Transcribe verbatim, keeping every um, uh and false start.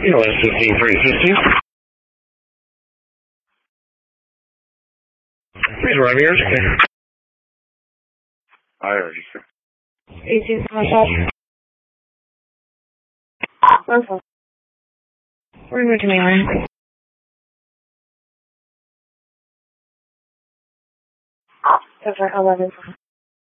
U S fifteen three fifty. Please arrive here. I heard you, sir. eighteen seven five. We're moving to mainline. Over eleven.